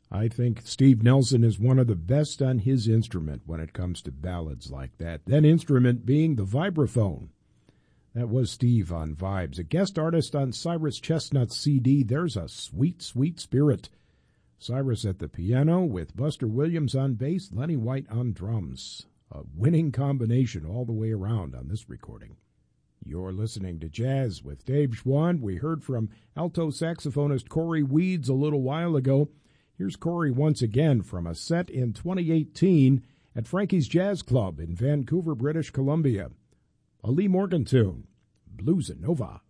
I think Steve Nelson is one of the best on his instrument when it comes to ballads like that. That instrument being the vibraphone. That was Steve on Vibes, a guest artist on Cyrus Chestnut's CD, There's a Sweet, Sweet Spirit. Cyrus at the piano with Buster Williams on bass, Lenny White on drums. A winning combination all the way around on this recording. You're listening to Jazz with Dave Schwann. We heard from alto saxophonist Corey Weeds a little while ago. Here's Corey once again from a set in 2018 at Frankie's Jazz Club in Vancouver, British Columbia. A Lee Morgan tune, Blues Nova.